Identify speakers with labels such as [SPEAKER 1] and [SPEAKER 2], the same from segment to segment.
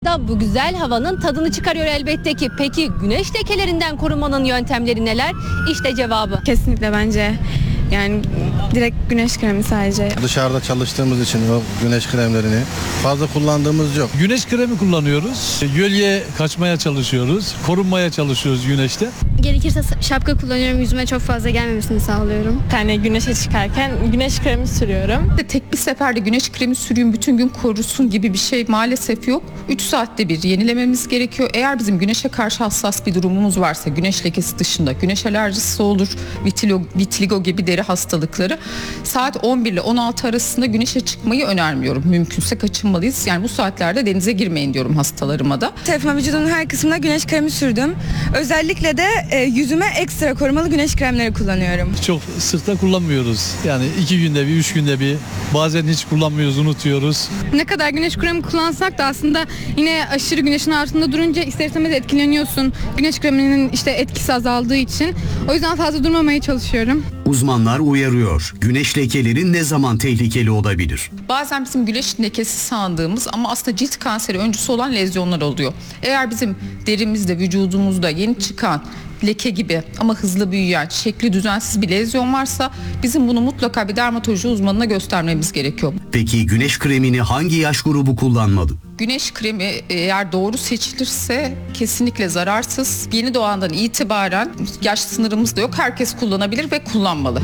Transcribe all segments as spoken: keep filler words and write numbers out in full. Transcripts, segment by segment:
[SPEAKER 1] da bu güzel havanın tadını çıkarıyor elbette ki. Peki güneş lekelerinden korunmanın yöntemleri neler? İşte cevabı.
[SPEAKER 2] Kesinlikle bence yani direkt güneş kremi sadece.
[SPEAKER 3] Dışarıda çalıştığımız için o güneş kremlerini fazla kullandığımız yok.
[SPEAKER 4] Güneş kremi kullanıyoruz. Gölgeye kaçmaya çalışıyoruz. Korunmaya çalışıyoruz güneşte.
[SPEAKER 5] Gerekirse şapka kullanıyorum. Yüzüme çok fazla gelmemesini sağlıyorum.
[SPEAKER 2] Bir tane güneşe çıkarken güneş kremi sürüyorum.
[SPEAKER 6] Tek bir seferde güneş kremi süreyim bütün gün korusun gibi bir şey maalesef yok. üç saatte bir yenilememiz gerekiyor. Eğer bizim güneşe karşı hassas bir durumumuz varsa, güneş lekesi dışında güneş alerjisi olur, vitiligo, vitiligo gibi deri hastalıkları, saat on bir ile on altı arasında güneşe çıkmayı önermiyorum. Mümkünse kaçınmalıyız. Yani bu saatlerde denize girmeyin diyorum hastalarıma da.
[SPEAKER 2] Telefon vücudumun her kısmına güneş kremi sürdüm. Özellikle de e, yüzüme ekstra korumalı güneş kremleri kullanıyorum.
[SPEAKER 4] Çok sık da kullanmıyoruz. Yani iki günde bir, üç günde bir. Bazen hiç kullanmıyoruz, unutuyoruz.
[SPEAKER 7] Ne kadar güneş kremi kullansak da aslında yine aşırı güneşin altında durunca ister istemez etkileniyorsun. Güneş kreminin işte etkisi azaldığı için. O yüzden fazla durmamaya çalışıyorum.
[SPEAKER 8] Uzmanlar uyarıyor. Güneş lekeleri ne zaman tehlikeli olabilir?
[SPEAKER 6] Bazen bizim güneş lekesi sandığımız ama aslında cilt kanseri öncüsü olan lezyonlar oluyor. Eğer bizim derimizde, vücudumuzda yeni çıkan leke gibi ama hızlı büyüyen, şekli düzensiz bir lezyon varsa bizim bunu mutlaka bir dermatoloji uzmanına göstermemiz gerekiyor.
[SPEAKER 8] Peki güneş kremini hangi yaş grubu kullanmalı?
[SPEAKER 6] Güneş kremi eğer doğru seçilirse kesinlikle zararsız. Yeni doğandan itibaren yaş sınırımız da yok. Herkes kullanabilir ve kullanmalı.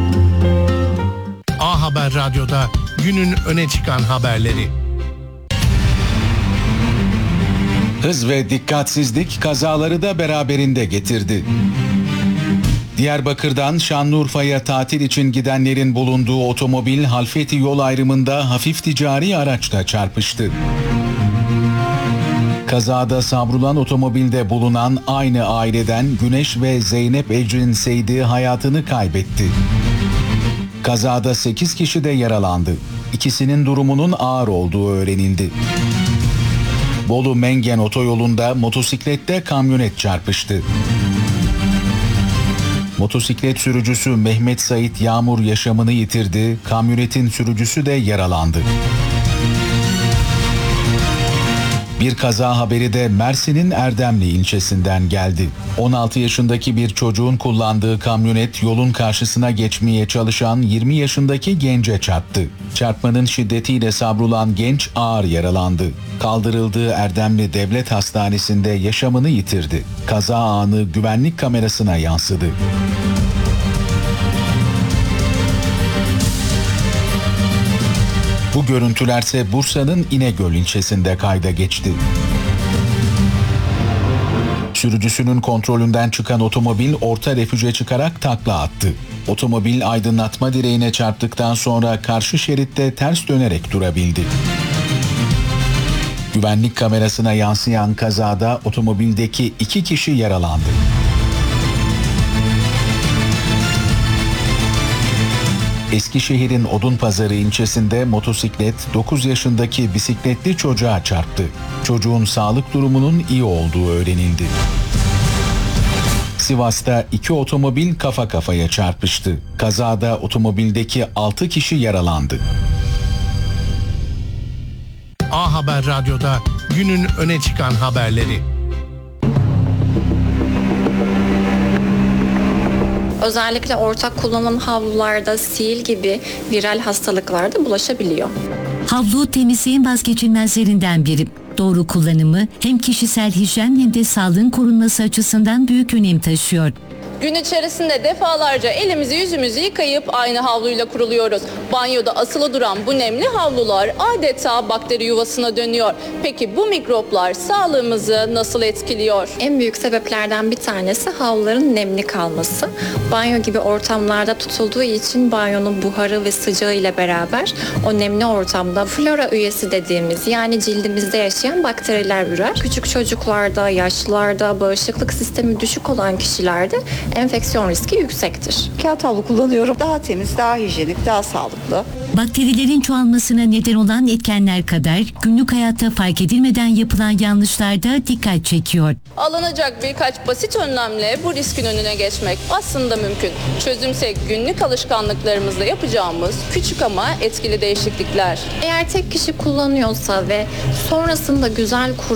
[SPEAKER 9] A Haber Radyo'da günün öne çıkan haberleri.
[SPEAKER 10] Hız ve dikkatsizlik kazaları da beraberinde getirdi. Diyarbakır'dan Şanlıurfa'ya tatil için gidenlerin bulunduğu otomobil Halfeti yol ayrımında hafif ticari araçla çarpıştı. Kazada savrulan otomobilde bulunan aynı aileden Güneş ve Zeynep Ecrin Seydi hayatını kaybetti. Kazada sekiz kişi de yaralandı. İkisinin durumunun ağır olduğu öğrenildi. Bolu-Mengen otoyolunda motosiklette kamyonet çarpıştı. Motosiklet sürücüsü Mehmet Sait Yağmur yaşamını yitirdi, kamyonetin sürücüsü de yaralandı. Bir kaza haberi de Mersin'in Erdemli ilçesinden geldi. on altı yaşındaki bir çocuğun kullandığı kamyonet yolun karşısına geçmeye çalışan yirmi yaşındaki gence çarptı. Çarpmanın şiddetiyle savrulan genç ağır yaralandı. Kaldırıldığı Erdemli Devlet Hastanesi'nde yaşamını yitirdi. Kaza anı güvenlik kamerasına yansıdı. Bu görüntülerse Bursa'nın İnegöl ilçesinde kayda geçti. Sürücüsünün kontrolünden çıkan otomobil orta refüje çıkarak takla attı. Otomobil aydınlatma direğine çarptıktan sonra karşı şeritte ters dönerek durabildi. Güvenlik kamerasına yansıyan kazada otomobildeki iki kişi yaralandı. Eskişehir'in Odunpazarı ilçesinde motosiklet dokuz yaşındaki bisikletli çocuğa çarptı. Çocuğun sağlık durumunun iyi olduğu öğrenildi. Sivas'ta iki otomobil kafa kafaya çarpıştı. Kazada otomobildeki altı kişi yaralandı.
[SPEAKER 9] A Haber Radyo'da günün öne çıkan haberleri.
[SPEAKER 11] Özellikle ortak kullanılan havlularda sil gibi viral hastalıklar da bulaşabiliyor.
[SPEAKER 12] Havlu temizliğin vazgeçilmezlerinden biri. Doğru kullanımı hem kişisel hijyen hem de sağlığın korunması açısından büyük önem taşıyor.
[SPEAKER 1] Gün içerisinde defalarca elimizi yüzümüzü yıkayıp aynı havluyla kuruluyoruz. Banyoda asılı duran bu nemli havlular adeta bakteri yuvasına dönüyor. Peki bu mikroplar sağlığımızı nasıl etkiliyor?
[SPEAKER 11] En büyük sebeplerden bir tanesi havluların nemli kalması. Banyo gibi ortamlarda tutulduğu için banyonun buharı ve sıcağı ile beraber o nemli ortamda flora üyesi dediğimiz yani cildimizde yaşayan bakteriler ürer. Küçük çocuklarda, yaşlılarda, bağışıklık sistemi düşük olan kişilerde enfeksiyon riski yüksektir.
[SPEAKER 13] Kağıt havlu kullanıyorum. Daha temiz, daha hijyenik, daha sağlıklı.
[SPEAKER 12] Bakterilerin çoğalmasına neden olan etkenler kadar günlük hayatta fark edilmeden yapılan yanlışlar da dikkat çekiyor.
[SPEAKER 1] Alınacak birkaç basit önlemle bu riskin önüne geçmek aslında mümkün. Çözümse günlük alışkanlıklarımızla yapacağımız küçük ama etkili değişiklikler.
[SPEAKER 11] Eğer tek kişi kullanıyorsa ve sonrasında güzel